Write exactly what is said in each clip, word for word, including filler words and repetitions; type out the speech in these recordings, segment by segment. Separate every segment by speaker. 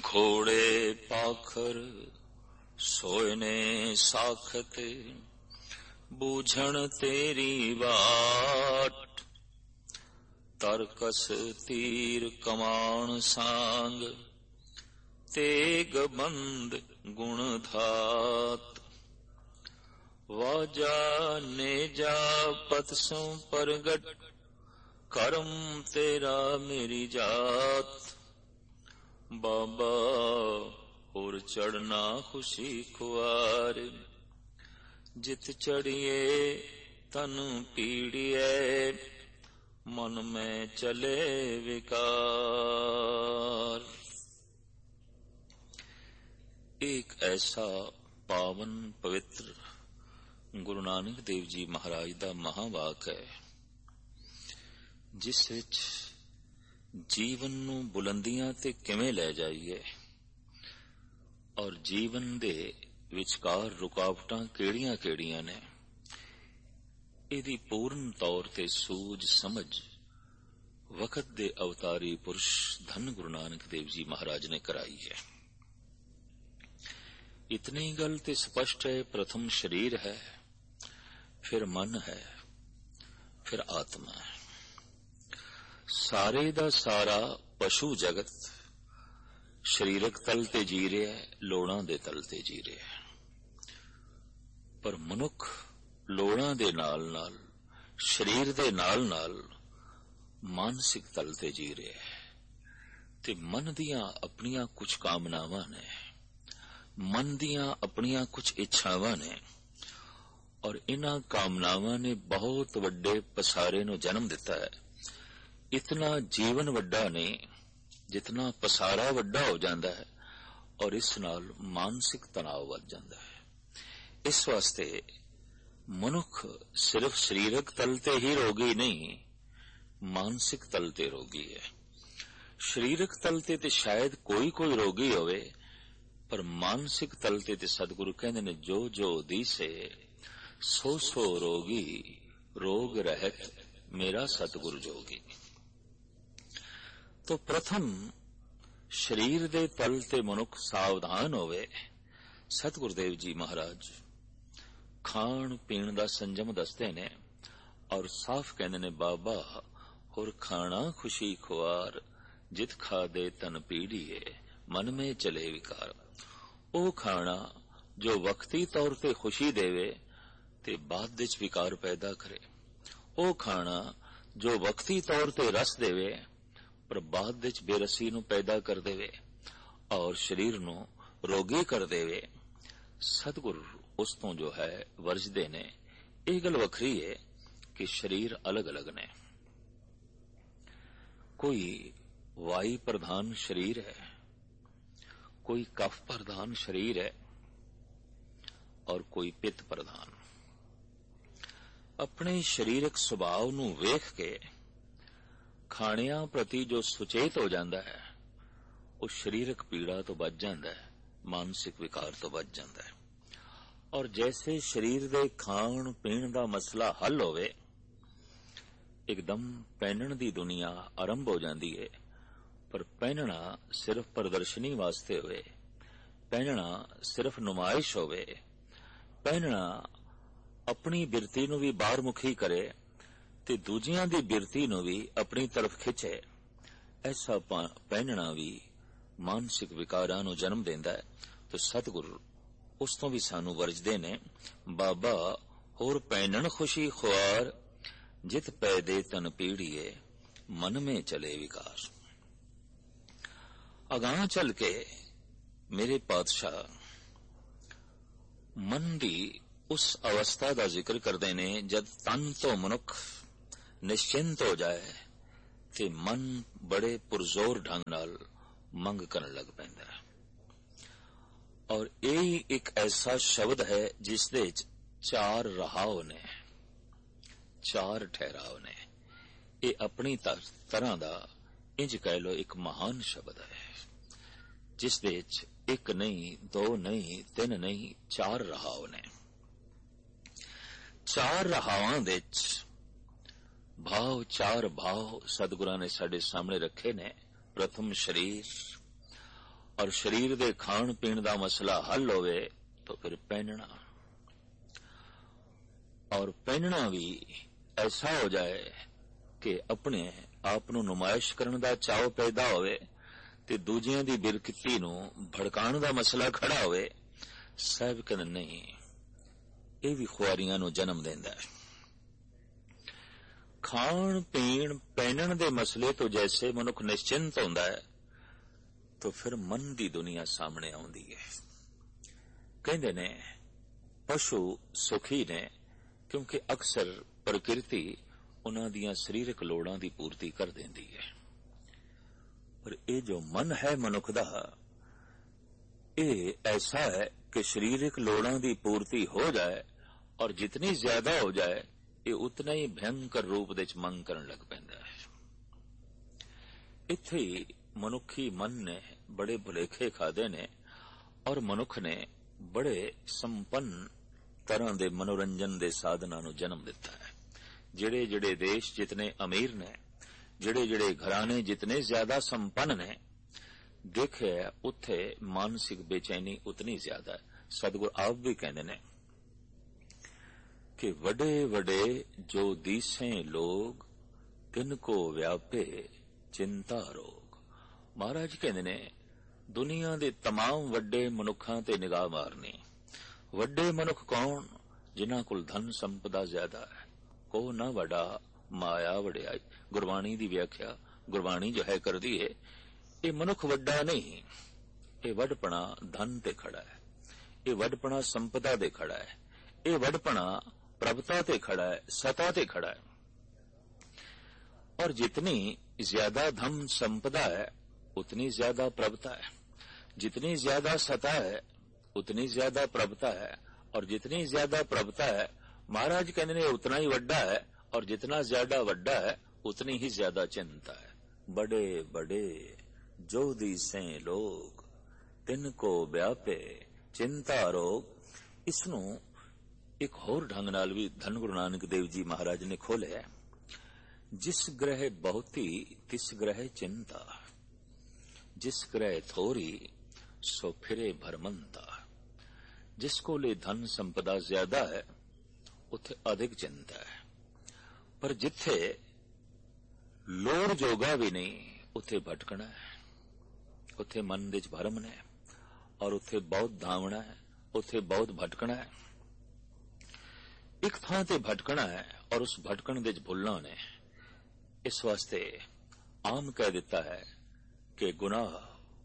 Speaker 1: खोड़े पाखर सोए ने साखत बूझण तेरी बाट। तरकस तीर कमान सांग तेग बंद गुण धात। वाजा नेजा पतसों परगट करम तेरा मेरी जात। बाबा और चढ़ना खुशी खुआर जित चढ़िए तन पीड़िए मन में चले विकार। एक ऐसा पावन पवित्र गुरु नानक देव जी महाराज दा महावाक है जिस विच जीवन नूं बुलंदियां ते किवें लै जाइए और जीवन दे विचकार रुकावटां केड़ियां केड़ियां ने इहदी पूर्ण तौर ते सूझ समझ वक्त दे अवतारी पुरुष धन गुरु नानक देव जी महाराज ने कराई है। इतनी गल ते स्पष्ट है, प्रथम शरीर है, फिर मन है, फिर आत्मा है। सारे दा सारा पशु जगत शरीरक तल ते जी रहा है, लोड़ां दे तल ते जी रहा है, पर मनुख लोड़ां दे नाल नाल शरीर दे नाल नाल मानसिक तल ते जी रहा है। ते मन दियां अपनियां कुछ कामनावां ने, मन दियां अपनियां कुछ इच्छावां ने और इन्हां कामनावां ने बहुत वड्डे पसारे नूं जन्म दिता है। इतना जीवन वड्डा नहीं जितना पसारा वड्डा हो जाता है और इस नाल मानसिक तनाव वध जाता है। इस वास्ते मनुख सिर्फ शरीरक तल ते ही रोगी नहीं, मानसिक तल ते रोगी है। शरीरक तल ते ते शायद कोई कोई रोगी होवे, पर मानसिक तल ते ते सतगुरु कहंदे ने जो जो दिसे सो सो रोगी रोग रहत मेरा सतगुरु जोगी। तो प्रथम शरीर दे तल ते मनुख सावधान होवे। सतगुरुदेव जी महाराज खाण पीण दा संजम दसते ने और साफ कहंदे ने बाबा होर खाना खुशी खुआर जित खा दे तन पीड़िए मन में चले विकार। ओ खाना जो वक्ती तौर ते खुशी देवे ते बाद विच विकार पैदा करे। ओ खाना जो वक्ती तौर ते रस देवे पर बाद विच बेरसी नूं पैदा कर देवे और शरीर नूं रोगी कर देवे। सतगुरु उस तों जो है वरजदे ने। इह गल वखरी है कि शरीर अलग अलग ने। कोई वायु प्रधान शरीर है, कोई कफ प्रधान शरीर है और कोई पित्त प्रधान। अपने शरीरक सुभाव नूं वेख के खाणियां प्रति जो सुचेत हो जाता है उस शरीरक पीड़ा तो बच जाता है, मानसिक विकार तो बच जाता है। और जैसे शरीर दे खाण पीण दा मसला हल होवे एकदम पहनण दी दुनिया आरंभ हो जाती है। पर पहनना सिर्फ प्रदर्शनी वास्ते होवे, पहनना सिर्फ नुमाइश होवे, पहनना अपनी बिरती नूं भी बाहर मुखी करे ते दूजियां दी बिरती नूं भी अपनी तरफ खिंचे, ऐसा पहनना भी मानसिक विकारां नूं जन्म देंदा है। तो सतगुरु उस तों भी सानू वरजदे ने बाबा होर पहनण खुशी खुआर जित पैदे तन पीड़िए मन में चले विकार। अगां चल के मेरे पातशाह मन दी उस अवस्था का जिक्र करते ने जद तन तो मनुख निश्चिंत हो जाए ते मन बड़े पुरजोर ढंग नाल मंग करन लग पैंदा है। और यही एक ऐसा शब्द है जिसदे चार रहाव ने, चार ठहराव ने। ये अपनी तरह दा इंज कह लो एक महान शब्द है जिसदे एक नहीं, दो नहीं, तीन नहीं, चार रहाव ने। चार रहावां दे भाव, चार भाव सतगुरां ने साडे सामने रखे ने। प्रथम शरीर और शरीर दे खाण पीण दा मसला हल होवे तो फिर पहनना, और पहनना भी ऐसा हो जाए कि अपने आप नूं नुमाइश करन दा चाव पैदा होवे ते दूजियां दी बिरकिती नूं भड़काण दा मसला खड़ा होवे। साहब कहंदे नहीं, ये भी खुआरियां नूं जन्म देंदा है। खाण पीण पहनण दे मसले तो जैसे मनुख निश्चिंत होंदा है तो फिर मन दी दुनिया सामने आउंदी है। कहंदे ने पशु सुखी ने क्योंकि अक्सर प्रकृति उन्हां दियां सरीरक लोड़ां दी पूर्ति कर देंदी है, पर ये जो मन है मनुख दा, ये ऐसा है कि शरीरक लोड़ां दी पूर्ति हो जाए और जितनी ज्यादा हो जाए ये उतना ही भयंकर रूप दे मंग करन लग पैंदा है। इत्थे मनुखी मन ने बड़े भुलेखे खादे ने और मनुख ने बड़े संपन्न तरह दे मनोरंजन दे साधनां नूं जन्म दिता है। जिहड़े जिहड़े देश जितने अमीर ने, जिहड़े जिहड़े घराने जितने ज्यादा संपन्न ने, देखे उत्थे मानसिक बेचैनी उतनी ज्यादा है। सदगुरु आप भी कहंदे ने कि वडे वडे जो दीसे लोग तिनको व्यापे चिंता रोग। महाराज कहंदे ने दुनिया दे तमाम वड्डे मनुखां ते निगाह मारनी। वड्डे मनुख कौन? जिन्हां कोल धन संपदा ज्यादा है। को ना वड़ा माया वड़ियाई। गुरबाणी दी व्याख्या गुरबाणी जो है कर दी है, ये मनुख वड्डा नहीं, ये वडपना धन ते खड़ा है, ये वडपना संपदा दे खड़ा है, ये वडपना प्रभुता ते खड़ा है, सता ते खड़ा है। और जितनी ज्यादा धन संपदा है उतनी ज्यादा प्रभुता है, जितनी ज्यादा सता है उतनी ज्यादा प्रभुता है, और जितनी ज्यादा प्रभुता है महाराज कहते ने उतना ही वड्डा है, और जितना ज्यादा वड्डा है उतनी ही ज्यादा चिंता है। बड़े बड़े जो दीसे लोग तिनको व्यापे चिंता रोग। इसनू एक होर ढंग नाल भी धन गुरु नानक देव जी महाराज ने खोलिया, जिस ग्रह बहुती तिस ग्रह चिंता, जिस ग्रह थोरी सो फिरे भरमंता। जिसको ले धन संपदा ज्यादा है उथे अधिक चिंता है, पर जिथे लोड़ जोगा भी नहीं उथे भटकना है, उथे मन विच भरमना है, और उथे बहुत धावना है, उथे बहुत भटकना है। एक थां ते भटकना है और उस भटकण विच भुलना ने। इस वास्ते आम कह दिता है कि गुनाह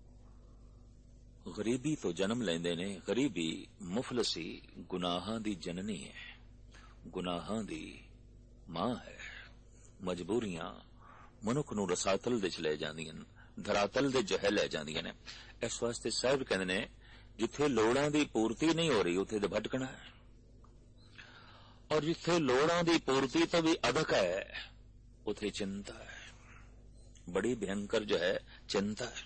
Speaker 1: गरीबी तो जन्म लेंदे ने। गरीबी मुफलसी गुनाहां दी जननी है, गुनाहां दी मां है। मजबूरियां मनुख नूं रसातल दे च ले जांदियां, धरातल दे जह ले जांदियां ने। इस वास्ते साहब कहंदे ने जिथे लोड़ां दी पूर्ति नहीं हो रही उथे ते भटकना है, और जिथे लोड़ां दी पूर्ति तो भी अधिक है उथे चिंता है। बड़ी भयंकर जो है चिंता है।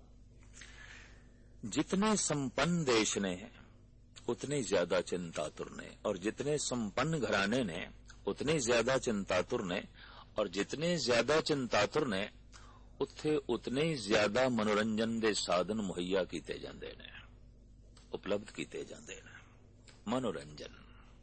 Speaker 1: जितने संपन्न देश ने उतने ज्यादा चिंतातुर ने, और जितने संपन्न घराने ने उतने ज्यादा चिंतातुर ने, और जितने ज्यादा चिंतातुर ने उत्थे उतने ज्यादा मनोरंजन दे साधन मुहैया कीते जांदे ने, उपलब्ध कीते जांदे ने। मनोरंजन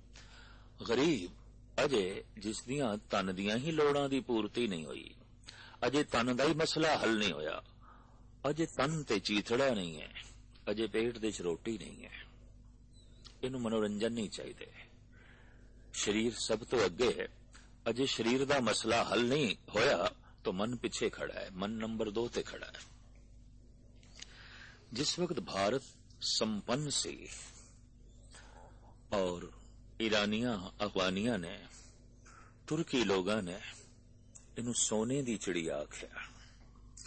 Speaker 1: गरीब अजे जिस दियां तन दियां ही लोड़ां दी पूर्ति नहीं हुई, अजे तन दा ही मसला हल नहीं होया, अजे तन ते चीथड़ा नहीं है, अजे पेट दे च रोटी नहीं है, इनू मनोरंजन नहीं चाहिए। शरीर सब तो अगे है, अजे शरीर दा मसला हल नहीं होया तो मन पिछे खड़ा है, मन नंबर दो ते खड़ा है। जिस वक्त भारत संपन्न सी और ईरानिया अफगानिया ने तुर्की लोगों ने इनू सोने दी चिड़िया आख्या,